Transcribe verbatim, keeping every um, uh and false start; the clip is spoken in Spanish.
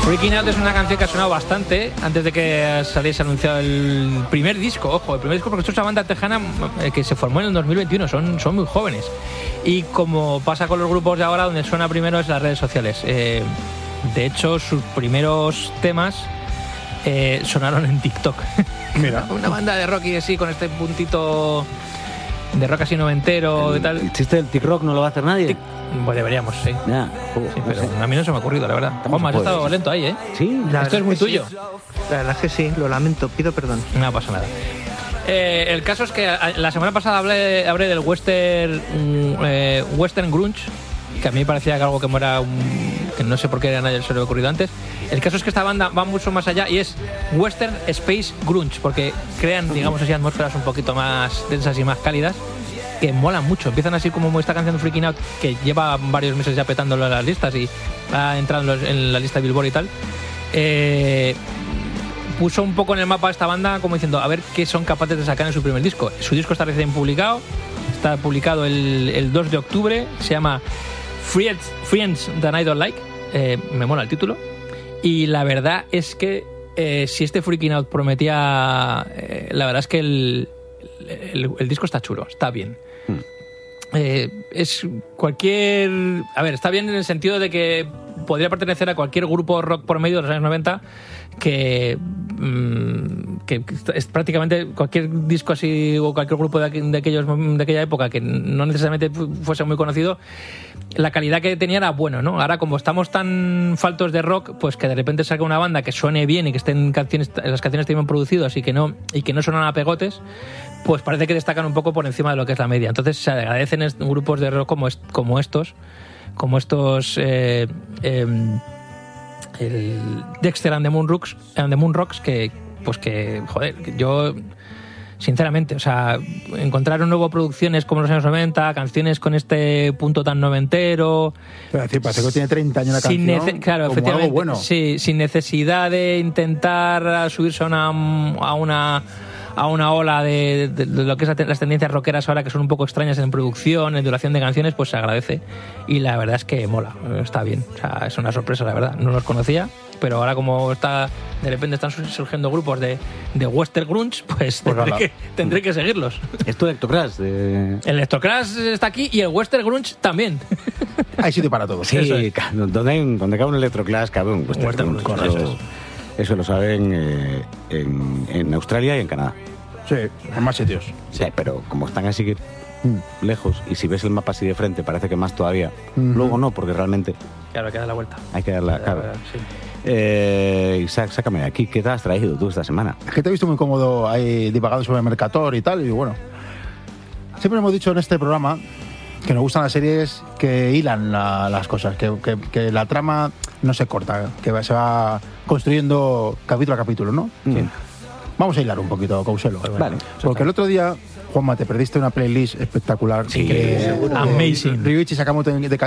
Freaking Out es una canción que ha sonado bastante antes de que saliese anunciado el primer disco. Ojo, el primer disco, porque esto es una banda tejana eh, que se formó en el dos mil veintiuno, son, son muy jóvenes. Y como pasa con los grupos de ahora, donde suena primero es las redes sociales. Eh, de hecho, sus primeros temas eh, sonaron en TikTok. Mira. Una banda de rock y así, con este puntito de rock así noventero el, y tal. El chiste del TikTok no lo va a hacer nadie. Tic, pues deberíamos, sí. Ya, joder, Sí, pero no sé. a mí no se me ha ocurrido, la verdad. Juanma, has Joder, estado sí. lento ahí, ¿eh? Sí, La Esto es muy verdad que tuyo. sí. La verdad es que sí, lo lamento, pido perdón. No pasa nada. Eh, el caso es que a- la semana pasada hablé, hablé del western mm, eh, western grunge, que a mí me parecía que algo que era un, que no sé por qué a nadie se le había ocurrido antes. El caso es que esta banda va mucho más allá y es western space grunge, porque crean, digamos así, atmósferas un poquito más densas y más cálidas, que molan mucho. Empiezan así como esta canción de Freaking Out, que lleva varios meses ya petándolo en las listas y ha entrado en, los- en la lista de Billboard y tal. Eh, puso un poco en el mapa a esta banda como diciendo a ver qué son capaces de sacar en su primer disco. Su disco está recién publicado, está publicado el, el dos de octubre, se llama Friends, Friends That I Don't Like, eh, me mola el título, y la verdad es que eh, si este Freaking Out prometía, eh, la verdad es que el, el, el disco está chulo, está bien. Eh, es cualquier... A ver, está bien en el sentido de que podría pertenecer a cualquier grupo rock por medio de los años noventa que, mmm, que es prácticamente cualquier disco así o cualquier grupo de, aqu- de, aquellos, de aquella época que no necesariamente fu- fuese muy conocido, la calidad que tenía era bueno, ¿no? Ahora, como estamos tan faltos de rock, pues que de repente saque una banda que suene bien y que estén canciones, las canciones estén bien producidas y que no, y que no suenan a pegotes, pues parece que destacan un poco por encima de lo que es la media. Entonces se agradecen est- grupos de rock como, est- como estos, como estos eh, eh, el Dexter and the Moon Rocks, and the Moon Rocks, que pues que joder, que yo sinceramente, o sea, encontrar un nuevo producciones como los años noventa, canciones con este punto tan noventero, Pero decir, parece que tiene treinta años la sin canción. nece- claro, como efectivamente, algo bueno. sí, sin necesidad de intentar subirse a una a una a una ola de, de- de lo que es la te- las tendencias rockeras ahora, que son un poco extrañas en producción, en duración de canciones, pues se agradece. Y la verdad es que mola, está bien. O sea, es una sorpresa, la verdad. No los conocía, pero ahora como está de repente están surgiendo grupos de, de western grunge, pues, Pues tendré, ala. que, tendré que seguirlos. Esto de Electroclash, de... El Electroclash está aquí y el western grunge también. Hay sitio para todos. Sí, Eso es. ca- donde, hay un- donde cabe un Electroclash, cabe un Western Western Grunge. Grunge, Eso, correcto. eso lo saben eh, en, en Australia y en Canadá. Sí, en más sitios. Sí, pero como están así que mm, lejos, y si ves el mapa así de frente, parece que más todavía. Ujú. Luego no, porque realmente Claro, que da la vuelta. hay que dar la cara. Sí. Eh, Isaac, sácame de aquí. ¿Qué te has traído tú esta semana? Es que te he visto muy cómodo ahí divagando sobre Mercator y tal, y bueno. Siempre hemos dicho en este programa que nos gustan las series que hilan la- las cosas, que, que- que la trama no se corta, que va- se va construyendo capítulo a capítulo, ¿no? Sí. Vamos a hilar un poquito, Couselo. Vale. Porque el otro día, Juanma, te perdiste una playlist espectacular. Sí, que- seguro. Amazing. Ryuichi Sakamoto de